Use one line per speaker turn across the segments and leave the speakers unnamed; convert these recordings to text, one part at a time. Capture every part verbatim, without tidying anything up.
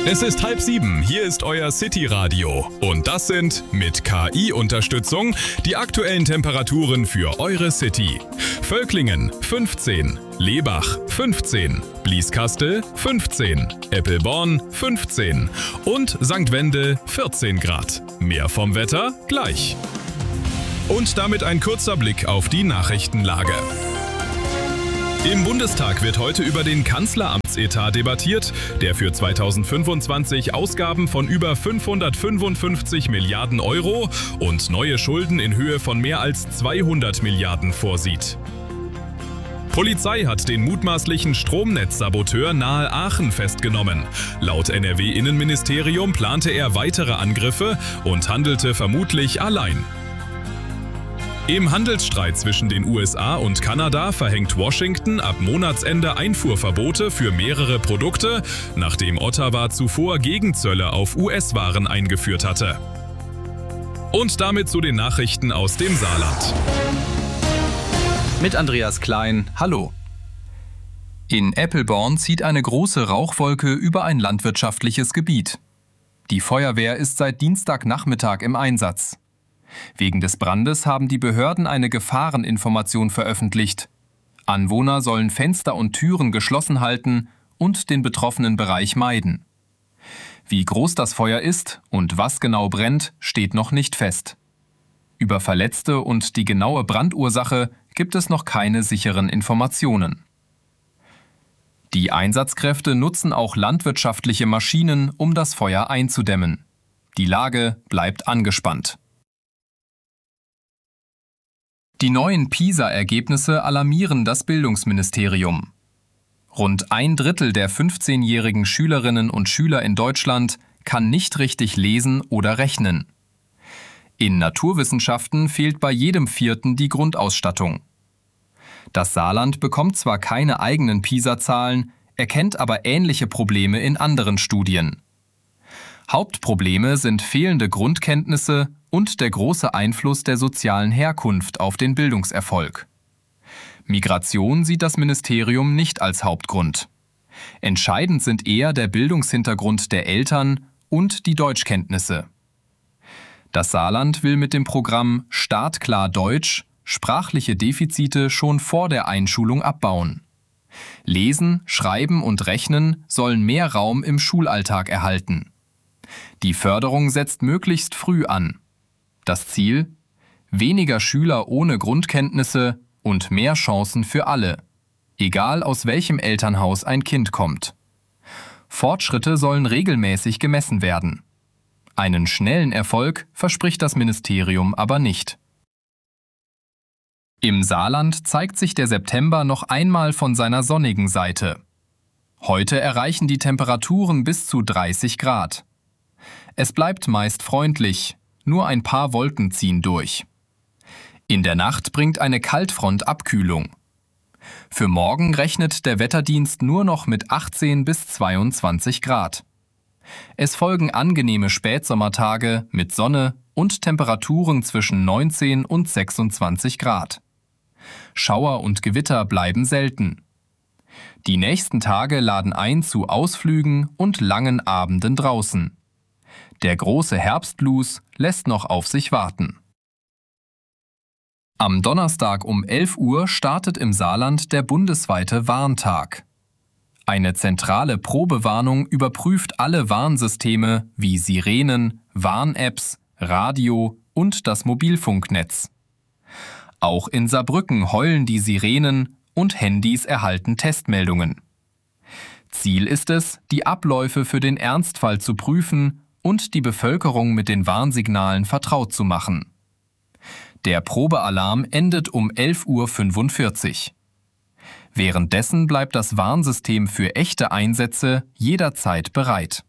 Es ist halb sieben, hier ist euer City-Radio. Und das sind, mit K I-Unterstützung, die aktuellen Temperaturen für eure City. Völklingen fünfzehn, Lebach fünfzehn, Blieskastel fünfzehn, Eppelborn fünfzehn und Sankt Wendel vierzehn Grad. Mehr vom Wetter gleich. Und damit ein kurzer Blick auf die Nachrichtenlage. Im Bundestag wird heute über den Kanzleramtsetat debattiert, der für zweitausendfünfundzwanzig Ausgaben von über fünfhundertfünfundfünfzig Milliarden Euro und neue Schulden in Höhe von mehr als zweihundert Milliarden vorsieht. Polizei hat den mutmaßlichen Stromnetzsaboteur nahe Aachen festgenommen. Laut N R W-Innenministerium plante er weitere Angriffe und handelte vermutlich allein. Im Handelsstreit zwischen den U S A und Kanada verhängt Washington ab Monatsende Einfuhrverbote für mehrere Produkte, nachdem Ottawa zuvor Gegenzölle auf U S-Waren eingeführt hatte. Und damit zu den Nachrichten aus dem Saarland.
Mit Andreas Klein, hallo. In Eppelborn zieht eine große Rauchwolke über ein landwirtschaftliches Gebiet. Die Feuerwehr ist seit Dienstagnachmittag im Einsatz. Wegen des Brandes haben die Behörden eine Gefahreninformation veröffentlicht. Anwohner sollen Fenster und Türen geschlossen halten und den betroffenen Bereich meiden. Wie groß das Feuer ist und was genau brennt, steht noch nicht fest. Über Verletzte und die genaue Brandursache gibt es noch keine sicheren Informationen. Die Einsatzkräfte nutzen auch landwirtschaftliche Maschinen, um das Feuer einzudämmen. Die Lage bleibt angespannt. Die neuen PISA-Ergebnisse alarmieren das Bildungsministerium. Rund ein Drittel der fünfzehnjährigen Schülerinnen und Schüler in Deutschland kann nicht richtig lesen oder rechnen. In Naturwissenschaften fehlt bei jedem Vierten die Grundausstattung. Das Saarland bekommt zwar keine eigenen PISA-Zahlen, erkennt aber ähnliche Probleme in anderen Studien. Hauptprobleme sind fehlende Grundkenntnisse und der große Einfluss der sozialen Herkunft auf den Bildungserfolg. Migration sieht das Ministerium nicht als Hauptgrund. Entscheidend sind eher der Bildungshintergrund der Eltern und die Deutschkenntnisse. Das Saarland will mit dem Programm Startklar Deutsch sprachliche Defizite schon vor der Einschulung abbauen. Lesen, Schreiben und Rechnen sollen mehr Raum im Schulalltag erhalten. Die Förderung setzt möglichst früh an. Das Ziel? Weniger Schüler ohne Grundkenntnisse und mehr Chancen für alle, egal aus welchem Elternhaus ein Kind kommt. Fortschritte sollen regelmäßig gemessen werden. Einen schnellen Erfolg verspricht das Ministerium aber nicht. Im Saarland zeigt sich der September noch einmal von seiner sonnigen Seite. Heute erreichen die Temperaturen bis zu dreißig Grad. Es bleibt meist freundlich, nur ein paar Wolken ziehen durch. In der Nacht bringt eine Kaltfront Abkühlung. Für morgen rechnet der Wetterdienst nur noch mit achtzehn bis zweiundzwanzig Grad. Es folgen angenehme Spätsommertage mit Sonne und Temperaturen zwischen neunzehn und sechsundzwanzig Grad. Schauer und Gewitter bleiben selten. Die nächsten Tage laden ein zu Ausflügen und langen Abenden draußen. Der große Herbstblues lässt noch auf sich warten. Am Donnerstag um elf Uhr startet im Saarland der bundesweite Warntag. Eine zentrale Probewarnung überprüft alle Warnsysteme wie Sirenen, Warn-Apps, Radio und das Mobilfunknetz. Auch in Saarbrücken heulen die Sirenen und Handys erhalten Testmeldungen. Ziel ist es, die Abläufe für den Ernstfall zu prüfen und die Bevölkerung mit den Warnsignalen vertraut zu machen. Der Probealarm endet um elf Uhr fünfundvierzig. Währenddessen bleibt das Warnsystem für echte Einsätze jederzeit bereit.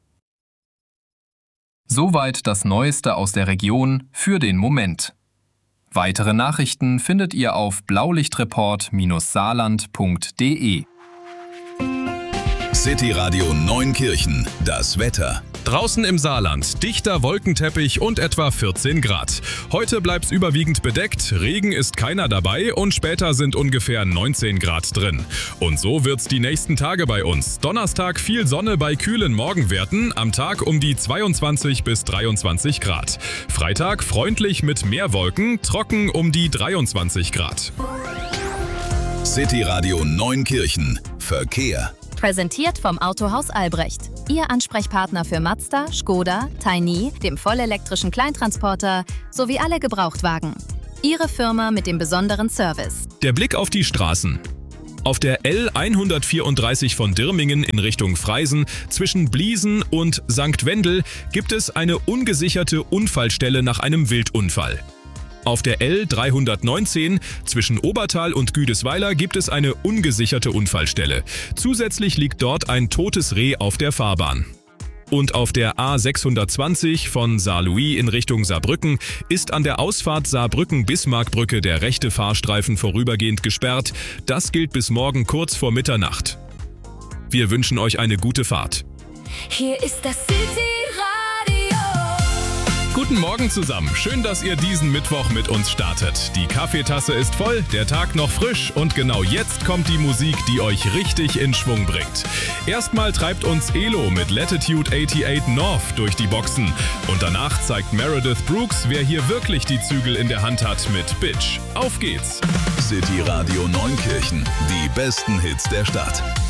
Soweit das Neueste aus der Region für den Moment. Weitere Nachrichten findet ihr auf blaulichtreport Bindestrich saarland Punkt de.
City Radio Neunkirchen, das Wetter. Draußen im Saarland dichter Wolkenteppich und etwa vierzehn Grad. Heute bleibt's überwiegend bedeckt, Regen ist keiner dabei und später sind ungefähr neunzehn Grad drin. Und so wird's die nächsten Tage bei uns. Donnerstag viel Sonne bei kühlen Morgenwerten, am Tag um die zweiundzwanzig bis dreiundzwanzig Grad. Freitag freundlich mit mehr Wolken, trocken um die dreiundzwanzig Grad.
City Radio Neunkirchen. Verkehr.
Präsentiert vom Autohaus Albrecht. Ihr Ansprechpartner für Mazda, Škoda, Tiny, dem vollelektrischen Kleintransporter sowie alle Gebrauchtwagen. Ihre Firma mit dem besonderen Service.
Der Blick auf die Straßen. Auf der L hundertvierunddreißig von Dirmingen in Richtung Freisen zwischen Bliesen und Sankt Wendel gibt es eine ungesicherte Unfallstelle nach einem Wildunfall. Auf der L dreihundertneunzehn zwischen Obertal und Güdesweiler gibt es eine ungesicherte Unfallstelle. Zusätzlich liegt dort ein totes Reh auf der Fahrbahn. Und auf der A sechshundertzwanzig von Saarlouis in Richtung Saarbrücken ist an der Ausfahrt Saarbrücken-Bismarckbrücke der rechte Fahrstreifen vorübergehend gesperrt. Das gilt bis morgen kurz vor Mitternacht. Wir wünschen euch eine gute Fahrt.
Hier ist das City Radio.
Guten Morgen zusammen. Schön, dass ihr diesen Mittwoch mit uns startet. Die Kaffeetasse ist voll, der Tag noch frisch und genau jetzt kommt die Musik, die euch richtig in Schwung bringt. Erstmal treibt uns Elo mit Latitude achtundachtzig North durch die Boxen und danach zeigt Meredith Brooks, wer hier wirklich die Zügel in der Hand hat mit Bitch. Auf geht's!
City Radio Neunkirchen. Die besten Hits der Stadt.